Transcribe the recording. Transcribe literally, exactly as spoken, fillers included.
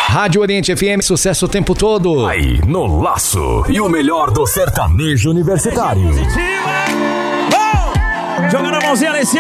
Rádio Oriente F M, sucesso o tempo todo. Aí, no laço. E o melhor do sertanejo universitário. Jogando a mãozinha lá em cima.